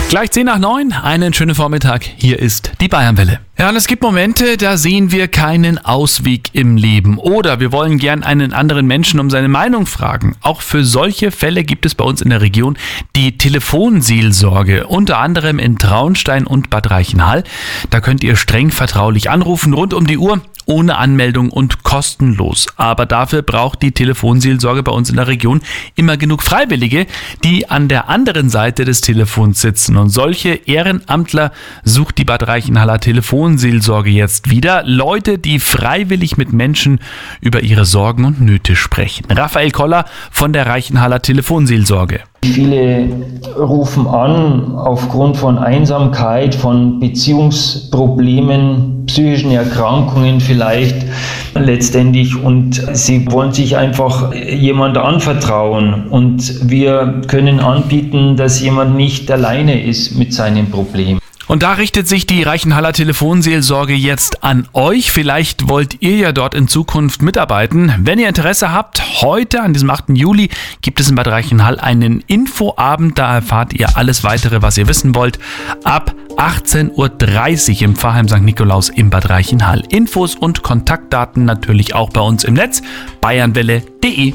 Gleich 10:09, einen schönen Vormittag. Hier ist die Bayernwelle. Ja, und es gibt Momente, da sehen wir keinen Ausweg im Leben. Oder wir wollen gern einen anderen Menschen um seine Meinung fragen. Auch für solche Fälle gibt es bei uns in der Region die Telefonseelsorge. Unter anderem in Traunstein und Bad Reichenhall. Da könnt ihr streng vertraulich anrufen, rund um die Uhr, ohne Anmeldung und kostenlos. Aber dafür braucht die Telefonseelsorge bei uns in der Region immer genug Freiwillige, die an der anderen Seite des Telefons sitzen. Und solche Ehrenamtler sucht die Bad Reichenhaller Telefonseelsorge jetzt wieder. Leute, die freiwillig mit Menschen über ihre Sorgen und Nöte sprechen. Raphael Koller von der Reichenhaller Telefonseelsorge. Viele rufen an aufgrund von Einsamkeit, von Beziehungsproblemen, psychischen Erkrankungen vielleicht letztendlich, und sie wollen sich einfach jemand anvertrauen, und wir können anbieten, dass jemand nicht alleine ist mit seinem Problem. Und da richtet sich die Reichenhaller Telefonseelsorge jetzt an euch. Vielleicht wollt ihr ja dort in Zukunft mitarbeiten. Wenn ihr Interesse habt, heute an diesem 8. Juli gibt es in Bad Reichenhall einen Infoabend. Da erfahrt ihr alles Weitere, was ihr wissen wollt, ab 18:30 Uhr im Pfarrheim St. Nikolaus in Bad Reichenhall. Infos und Kontaktdaten natürlich auch bei uns im Netz, bayernwelle.de.